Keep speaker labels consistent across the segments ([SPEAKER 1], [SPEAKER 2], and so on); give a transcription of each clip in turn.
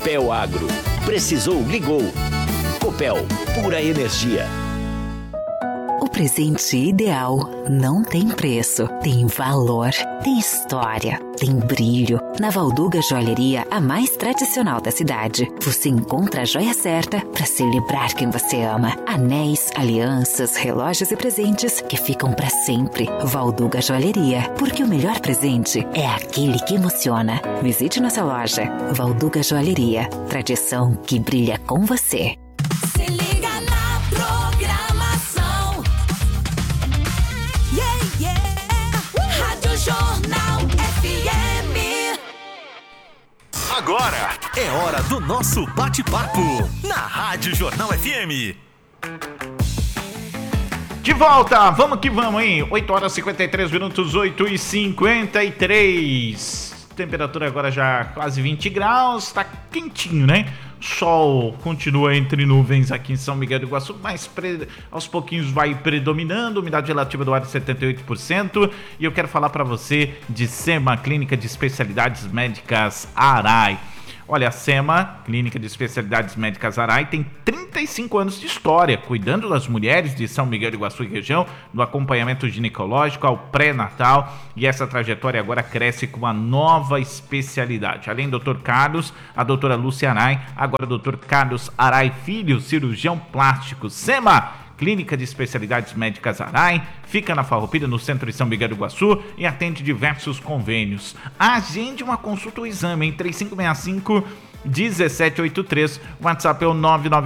[SPEAKER 1] Copel Agro. Precisou, ligou. Copel, pura energia.
[SPEAKER 2] O presente ideal não tem preço, tem valor, tem história, tem brilho. Na Valduga Joalheria, a mais tradicional da cidade, você encontra a joia certa para celebrar quem você ama. Anéis, alianças, relógios e presentes que ficam para sempre. Valduga Joalheria, porque o melhor presente é aquele que emociona. Visite nossa loja. Valduga Joalheria, tradição que brilha com você.
[SPEAKER 3] Se liga na programação. Rádio Jornal FM.
[SPEAKER 4] Agora é hora do nosso bate-papo na Rádio Jornal FM.
[SPEAKER 5] De volta, vamos que vamos, hein? 8 horas e 53 minutos, 8 e 53. Temperatura agora já quase 20 graus, tá quentinho, né? Sol continua entre nuvens aqui em São Miguel do Iguaçu, mas aos pouquinhos vai predominando, umidade relativa do ar de 78%. E eu quero falar para você de SEMA, Clínica de Especialidades Médicas Arai. Olha, a SEMA, Clínica de Especialidades Médicas Arai, tem 35 anos de história, cuidando das mulheres de São Miguel do Iguaçu e região, do acompanhamento ginecológico ao pré-natal, e essa trajetória agora cresce com uma nova especialidade. Além do Dr. Carlos, a doutora Lúcia Arai, agora o Dr. Carlos Arai Filho, cirurgião plástico. SEMA, Clínica de Especialidades Médicas Arai, fica na Farroupilha, no centro de São Miguel do Iguaçu, e atende diversos convênios. Agende uma consulta ou exame em 3565-1783. O WhatsApp é o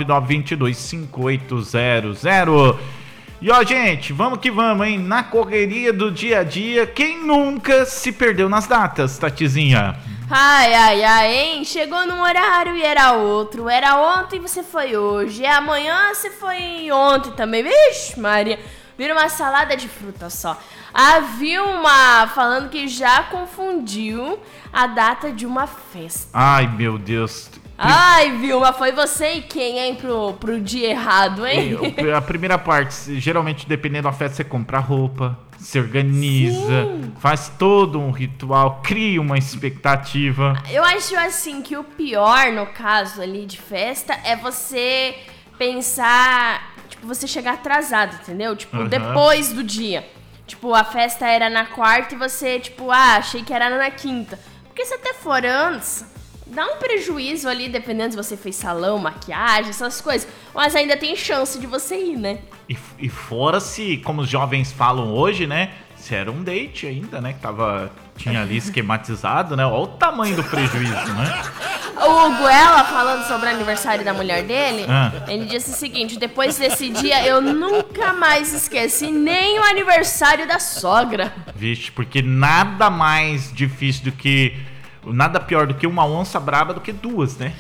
[SPEAKER 5] 999-225800. E ó, gente, vamos que vamos, hein? Na correria do dia a dia, quem nunca se perdeu nas datas, Tatizinha?
[SPEAKER 6] Ai, hein? Chegou num horário e era outro. Era ontem e você foi hoje. É amanhã você foi ontem também. Vixe, Maria. Vira uma salada de fruta só. A Vilma falando que já confundiu a data de uma festa.
[SPEAKER 5] Ai, meu Deus.
[SPEAKER 6] Ai, Vilma, foi você e quem, hein, pro dia errado, hein?
[SPEAKER 5] A primeira parte, geralmente, dependendo da festa, você compra roupa, se organiza, sim, faz todo um ritual, cria uma expectativa.
[SPEAKER 6] Eu acho, assim, que o pior, no caso ali de festa, é você pensar, tipo, você chegar atrasado, entendeu? Tipo, depois do dia. Tipo, a festa era na quarta e você, tipo, achei que era na quinta. Porque se até for antes, dá um prejuízo ali, dependendo se você fez salão, maquiagem, essas coisas. Mas ainda tem chance de você ir, né?
[SPEAKER 5] E fora se, como os jovens falam hoje, né? Se era um date ainda, né? Que tinha ali esquematizado, né? Olha o tamanho do prejuízo, né?
[SPEAKER 6] O Guela, falando sobre o aniversário da mulher dele, ele disse o seguinte: depois desse dia eu nunca mais esqueci nem o aniversário da sogra.
[SPEAKER 5] Vixe, porque nada mais difícil do que... Nada pior do que uma onça braba do que duas, né?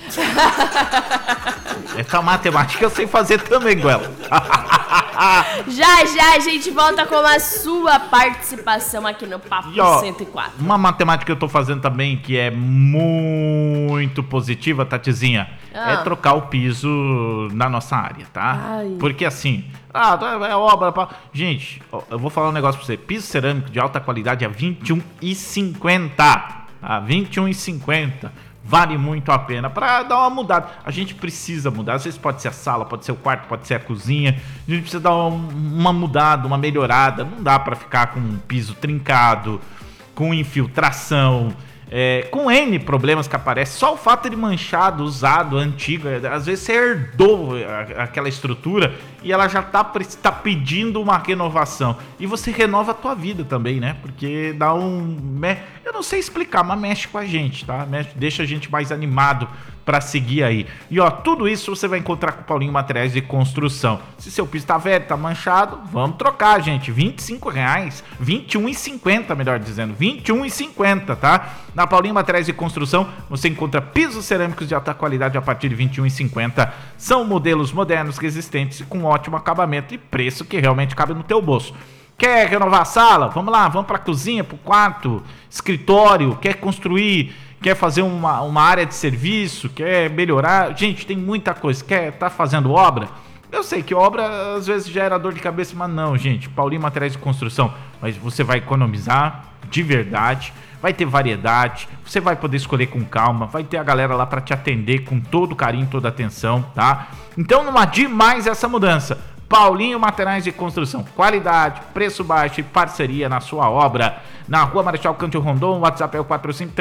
[SPEAKER 5] Essa matemática eu sei fazer também, Guela.
[SPEAKER 6] Já a gente volta com a sua participação aqui no Papo 104.
[SPEAKER 5] Uma matemática que eu tô fazendo também que é muito positiva, Tatizinha, é trocar o piso na nossa área, tá? Ai. Porque assim, é obra pra... Gente, eu vou falar um negócio pra você. Piso cerâmico de alta qualidade é R$21,50. A R$21,50. Vale muito a pena para dar uma mudada. A gente precisa mudar. Às vezes pode ser a sala, pode ser o quarto, pode ser a cozinha. A gente precisa dar uma mudada, uma melhorada. Não dá para ficar com um piso trincado, com infiltração, com N problemas que aparecem. Só o fato de manchado, usado, antigo. Às vezes você herdou aquela estrutura e ela já tá pedindo uma renovação. E você renova a tua vida também, né? Porque dá eu não sei explicar, mas mexe com a gente, tá? Deixa a gente mais animado pra seguir aí. E ó, tudo isso você vai encontrar com o Paulinho Materiais de Construção. Se seu piso tá velho, tá manchado, vamos trocar, gente. R$25, R$21,50, melhor dizendo. R$21,50, tá? Na Paulinho Materiais de Construção, você encontra pisos cerâmicos de alta qualidade a partir de R$21,50. São modelos modernos, resistentes, com ótimo acabamento e preço que realmente cabe no teu bolso. Quer renovar a sala? Vamos lá, vamos pra cozinha, pro quarto, escritório, quer construir... Quer fazer uma área de serviço, quer melhorar. Gente, tem muita coisa. Tá fazendo obra? Eu sei que obra às vezes gera dor de cabeça, mas não, gente. Paulinho Materiais de Construção. Mas você vai economizar, de verdade. Vai ter variedade, você vai poder escolher com calma, vai ter a galera lá para te atender com todo carinho, toda atenção, tá? Então não adie mais essa mudança. Paulinho Materiais de Construção, qualidade, preço baixo e parceria na sua obra. Na Rua Marechal Cândido Rondon, o WhatsApp é o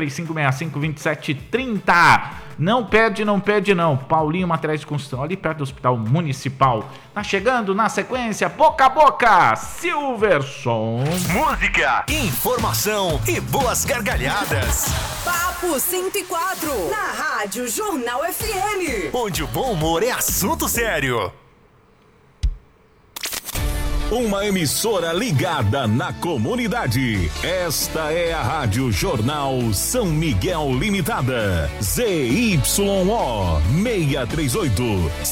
[SPEAKER 5] 4535652730. Não perde não. Paulinho Materiais de Construção, ali perto do Hospital Municipal. Tá chegando na sequência, Boca a Boca, Silverson.
[SPEAKER 4] Música, informação e boas gargalhadas.
[SPEAKER 7] Papo 104, na Rádio Jornal FM.
[SPEAKER 4] Onde o bom humor é assunto sério.
[SPEAKER 8] Uma emissora ligada na comunidade. Esta é a Rádio Jornal São Miguel Limitada. ZYO 638,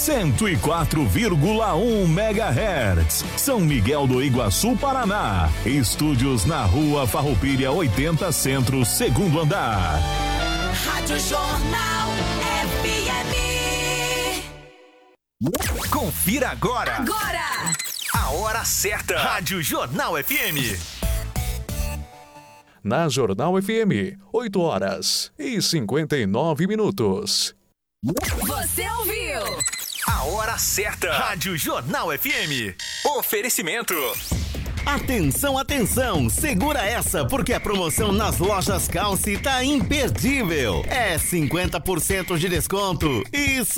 [SPEAKER 8] 104,1 MHz. São Miguel do Iguaçu, Paraná. Estúdios na Rua Farroupilha 80 Centro, segundo andar.
[SPEAKER 3] Rádio Jornal FM.
[SPEAKER 4] Confira agora.
[SPEAKER 7] Agora!
[SPEAKER 4] A hora certa. Rádio Jornal FM.
[SPEAKER 8] Na Jornal FM, 8 horas e 59 minutos.
[SPEAKER 7] Você ouviu?
[SPEAKER 4] A hora certa. Rádio Jornal FM. Oferecimento.
[SPEAKER 9] Atenção, segura essa, porque a promoção nas lojas Calce tá imperdível. É 50% de desconto. Isso